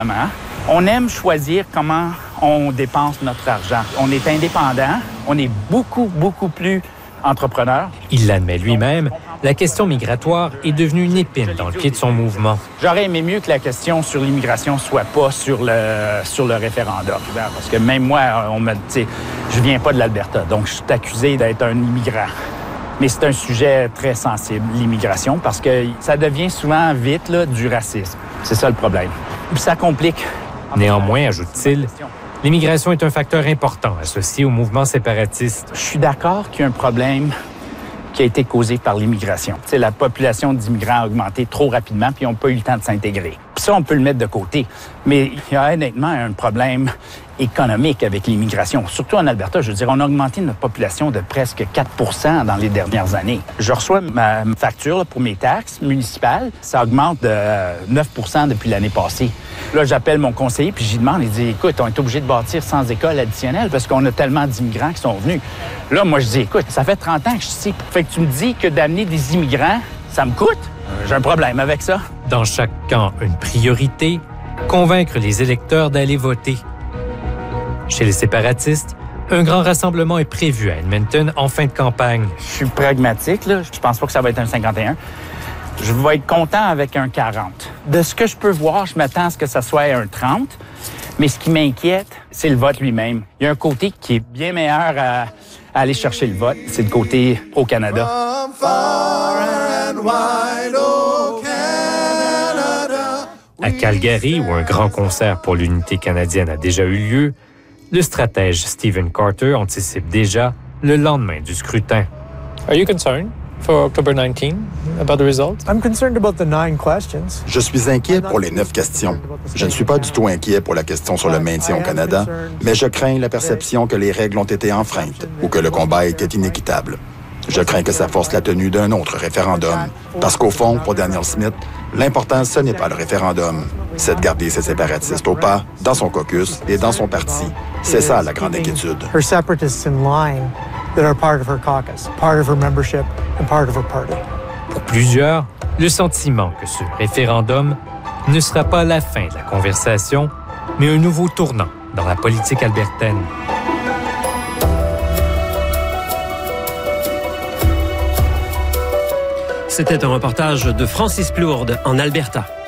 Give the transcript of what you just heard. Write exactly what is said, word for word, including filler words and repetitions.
On aime choisir comment on dépense notre argent. On est indépendant, on est beaucoup, beaucoup plus entrepreneur. Il l'admet lui-même, la question migratoire est devenue une épine dans le pied de son mouvement. J'aurais aimé mieux que la question sur l'immigration soit pas sur le, sur le référendum. Parce que même moi, on me, tu sais, je viens pas de l'Alberta, donc je suis accusé d'être un immigrant. Mais c'est un sujet très sensible, l'immigration, parce que ça devient souvent vite là, du racisme. C'est ça le problème. Puis ça complique. Néanmoins, ajoute-t-il, l'immigration est un facteur important associé au mouvement séparatiste. Je suis d'accord qu'il y a un problème qui a été causé par l'immigration. Tu sais, la population d'immigrants a augmenté trop rapidement, puis ils n'ont pas eu le temps de s'intégrer. Puis ça, on peut le mettre de côté. Mais il y a honnêtement un problème économique avec l'immigration. Surtout en Alberta, je veux dire, on a augmenté notre population de presque quatre pour cent dans les dernières années. Je reçois ma facture là, pour mes taxes municipales. Ça augmente de neuf pour cent depuis l'année passée. Là, j'appelle mon conseiller, puis j'y demande, il dit, écoute, on est obligé de bâtir cent écoles additionnelles parce qu'on a tellement d'immigrants qui sont venus. Là, moi, je dis, écoute, ça fait trente ans que je suis ici. Fait que tu me dis que d'amener des immigrants, ça me coûte? J'ai un problème avec ça. Dans chaque camp, une priorité, convaincre les électeurs d'aller voter. Chez les séparatistes, un grand rassemblement est prévu à Edmonton en fin de campagne. Je suis pragmatique, là. Je pense pas que ça va être un cinquante et un. Je vais être content avec un quarante. De ce que je peux voir, je m'attends à ce que ça soit un trente. Mais ce qui m'inquiète, c'est le vote lui-même. Il y a un côté qui est bien meilleur à, à aller chercher le vote. C'est le côté pro-Canada. À Calgary, où un grand concert pour l'unité canadienne a déjà eu lieu, le stratège Stephen Carter anticipe déjà le lendemain du scrutin. Are you concerned for October nineteenth about the results? I'm concerned about the nine questions. Je suis inquiet pour les neuf questions. Je ne suis pas du tout inquiet pour la question sur le maintien au Canada, mais je crains la perception que les règles ont été enfreintes ou que le combat était inéquitable. Je crains que ça force la tenue d'un autre référendum. Parce qu'au fond, pour Danielle Smith, l'important, ce n'est pas le référendum. C'est de garder ses séparatistes au pas, dans son caucus et dans son parti. C'est ça, la grande inquiétude. Her separatists in line that are part of her caucus, part of her membership and part of her party. Pour plusieurs, le sentiment que ce référendum ne sera pas la fin de la conversation, mais un nouveau tournant dans la politique albertaine. C'était un reportage de Francis Plourde en Alberta.